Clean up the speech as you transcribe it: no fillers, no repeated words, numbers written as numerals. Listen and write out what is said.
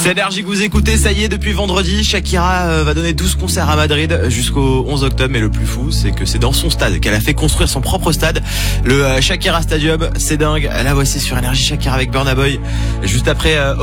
C'est Énergie que vous écoutez, ça y est, depuis vendredi, Shakira va donner 12 concerts à Madrid jusqu'au 11 octobre. Mais le plus fou, c'est que c'est dans son stade qu'elle a fait construire son propre stade, le Shakira Stadium. C'est dingue. La voici sur Énergie, Shakira avec Burna Boy. Juste après